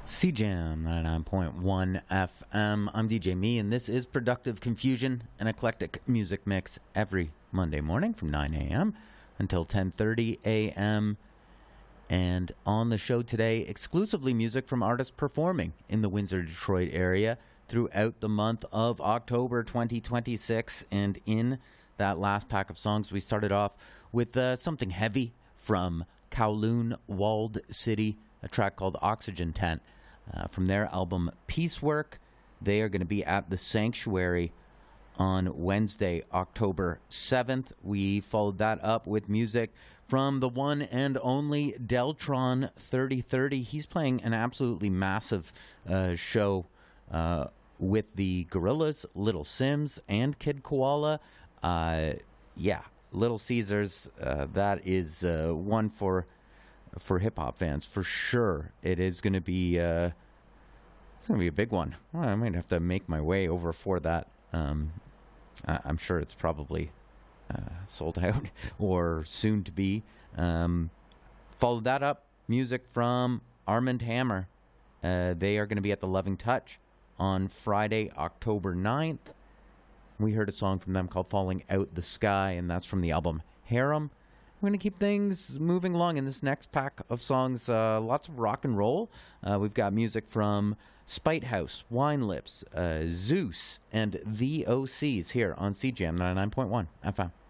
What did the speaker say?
CJAM 99.1 FM. I'm DJ Me, and this is Productive Confusion, an eclectic music mix every Monday morning from 9 a.m. until 10:30 a.m. And on the show today, exclusively music from artists performing in the Windsor, Detroit area throughout the month of October 2026. And in that last pack of songs, we started off with something heavy from Kowloon Walled City, a track called Oxygen Tent. From their album Piecework. They are going to be at the Sanctuary on Wednesday, October 7th. We followed that up with music from the one and only Deltron 3030. He's playing an absolutely massive show with the Gorillaz, Little Sims, and Kid Koala. Little Caesars, that is one for hip-hop fans, for sure. It is going to be it's going to be a big one. Well, I might have to make my way over for that. I'm sure it's probably sold out or soon to be. Followed that up, music from Armand Hammer. They are going to be at the Loving Touch on Friday, October 9th. We heard a song from them called Falling Out the Sky, and that's from the album Harem. We're going to keep things moving along in this next pack of songs. Lots of rock and roll. We've got music from Spite House, Wine Lips, Zeus, and the OCs here on CJAM 99.1 FM.